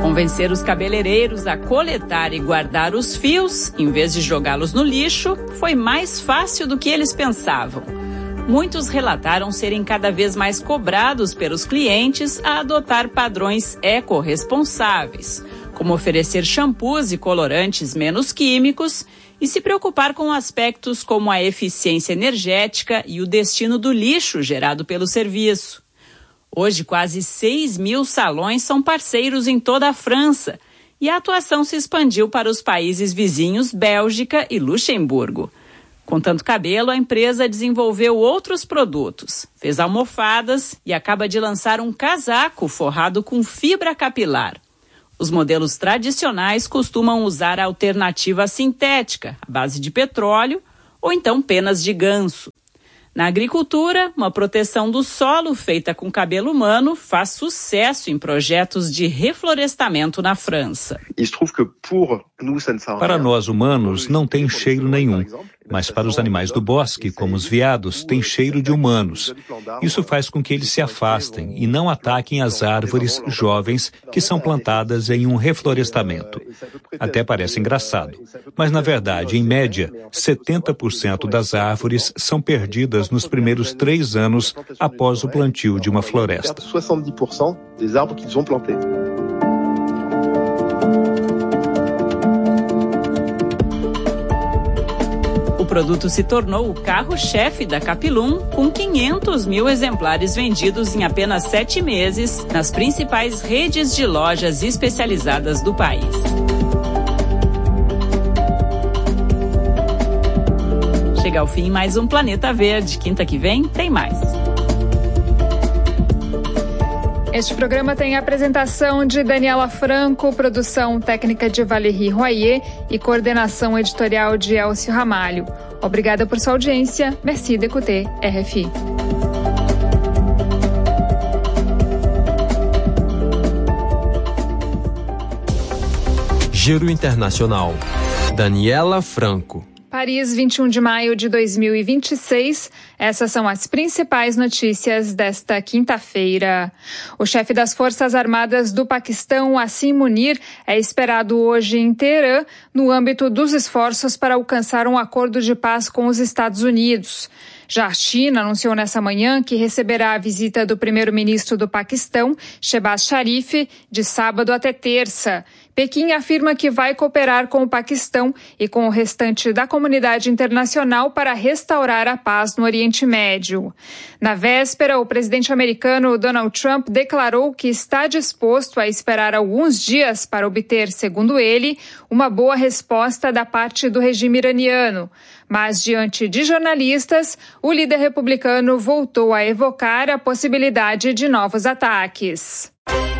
Convencer os cabeleireiros a coletar e guardar os fios, em vez de jogá-los no lixo, foi mais fácil do que eles pensavam. Muitos relataram serem cada vez mais cobrados pelos clientes a adotar padrões ecorresponsáveis, como oferecer shampoos e colorantes menos químicos e se preocupar com aspectos como a eficiência energética e o destino do lixo gerado pelo serviço. Hoje, quase 6.000 salões são parceiros em toda a França e a atuação se expandiu para os países vizinhos Bélgica e Luxemburgo. Com tanto cabelo, a empresa desenvolveu outros produtos, fez almofadas e acaba de lançar um casaco forrado com fibra capilar. Os modelos tradicionais costumam usar a alternativa sintética, à base de petróleo ou então penas de ganso. Na agricultura, uma proteção do solo feita com cabelo humano faz sucesso em projetos de reflorestamento na França. Para nós humanos, não tem cheiro nenhum, mas para os animais do bosque, como os veados, tem cheiro de humanos. Isso faz com que eles se afastem e não ataquem as árvores jovens que são plantadas em um reflorestamento. Até parece engraçado, mas na verdade, em média, 70% das árvores são perdidas nos primeiros 3 anos após o plantio de uma floresta. O produto se tornou o carro-chefe da Capilum, com 500.000 exemplares vendidos em apenas 7 meses nas principais redes de lojas especializadas do país. Chega ao fim mais um Planeta Verde. Quinta que vem tem mais. Este programa tem a apresentação de Daniela Franco, produção técnica de Valérie Royer e coordenação editorial de Elcio Ramalho. Obrigada por sua audiência. Merci d'écouter RFI. Giro Internacional. Daniela Franco. Paris, 21 de maio de 2026. Essas são as principais notícias desta quinta-feira. O chefe das Forças Armadas do Paquistão, Asim Munir, é esperado hoje em Teherã, no âmbito dos esforços para alcançar um acordo de paz com os Estados Unidos. Já a China anunciou nessa manhã que receberá a visita do primeiro-ministro do Paquistão, Shehbaz Sharif, de sábado até terça. Pequim afirma que vai cooperar com o Paquistão e com o restante da comunidade internacional para restaurar a paz no Oriente Médio. Na véspera, o presidente americano Donald Trump declarou que está disposto a esperar alguns dias para obter, segundo ele, uma boa resposta da parte do regime iraniano. Mas, diante de jornalistas, o líder republicano voltou a evocar a possibilidade de novos ataques.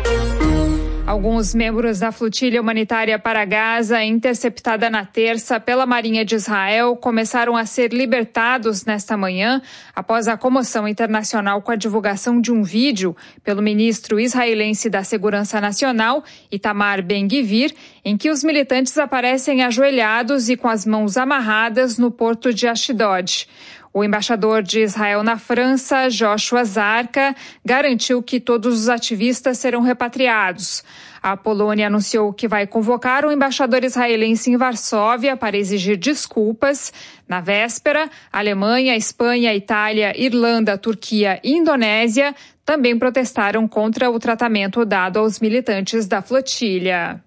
Alguns membros da flotilha humanitária para Gaza, interceptada na terça pela Marinha de Israel, começaram a ser libertados nesta manhã, após a comoção internacional com a divulgação de um vídeo pelo ministro israelense da Segurança Nacional, Itamar Ben-Gvir, em que os militantes aparecem ajoelhados e com as mãos amarradas no porto de Ashdod. O embaixador de Israel na França, Joshua Zarka, garantiu que todos os ativistas serão repatriados. A Polônia anunciou que vai convocar o embaixador israelense em Varsóvia para exigir desculpas. Na véspera, a Alemanha, Espanha, Itália, Irlanda, Turquia e Indonésia também protestaram contra o tratamento dado aos militantes da flotilha.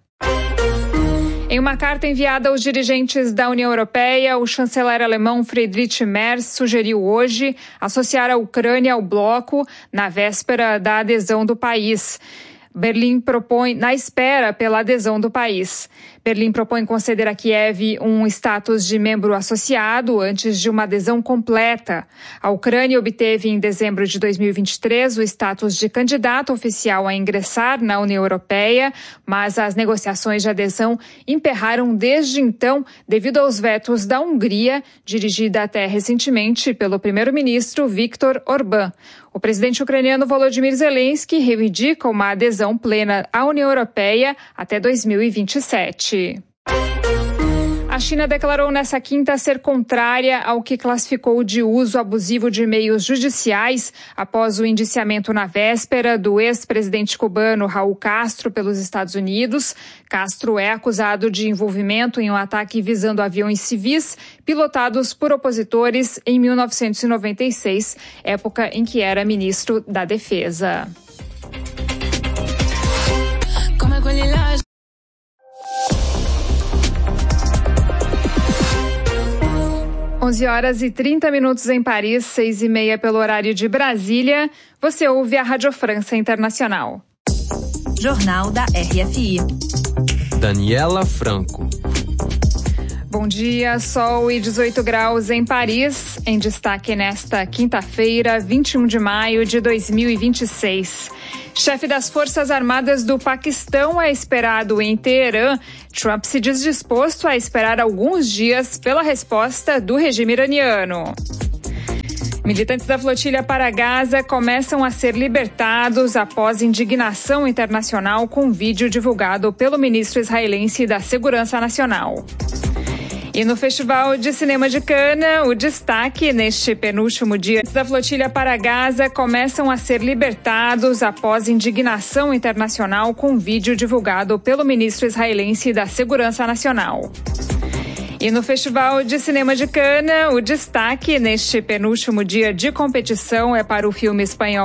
Em uma carta enviada aos dirigentes da União Europeia, o chanceler alemão Friedrich Merz sugeriu hoje associar a Ucrânia ao bloco na véspera da adesão do país. Berlim propõe, na espera pela adesão do país. Berlim propõe conceder a Kiev um status de membro associado antes de uma adesão completa. A Ucrânia obteve em dezembro de 2023 o status de candidato oficial a ingressar na União Europeia, mas as negociações de adesão emperraram desde então devido aos vetos da Hungria, dirigida até recentemente pelo primeiro-ministro Viktor Orbán. O presidente ucraniano Volodymyr Zelensky reivindica uma adesão plena à União Europeia até 2027. A China declarou nesta quinta ser contrária ao que classificou de uso abusivo de meios judiciais após o indiciamento na véspera do ex-presidente cubano Raul Castro pelos Estados Unidos. Castro é acusado de envolvimento em um ataque visando aviões civis pilotados por opositores em 1996, época em que era ministro da Defesa. 11h30 em Paris, 6h30 pelo horário de Brasília. Você ouve a Rádio França Internacional. Jornal da RFI. Daniela Franco. Bom dia, sol e 18 graus em Paris. Em destaque nesta quinta-feira, 21 de maio de 2026. Chefe das Forças Armadas do Paquistão é esperado em Teherã. Trump se diz disposto a esperar alguns dias pela resposta do regime iraniano. Militantes da flotilha para Gaza começam a ser libertados após indignação internacional com vídeo divulgado pelo ministro israelense da Segurança Nacional. E no Festival de Cinema de Cannes, o destaque neste penúltimo dia da flotilha para Gaza começam a ser libertados após indignação internacional com vídeo divulgado pelo ministro israelense da Segurança Nacional. E no Festival de Cinema de Cannes, o destaque neste penúltimo dia de competição é para o filme espanhol